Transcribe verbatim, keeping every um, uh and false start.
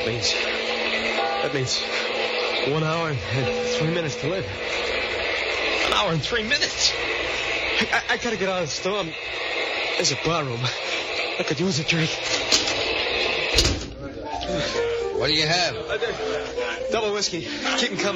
means... That means one hour and three minutes to live. An hour and three minutes? I, I, I gotta get out of the store. There's a bar room. I could use a drink. What do you have? Uh, double whiskey. Keep them coming.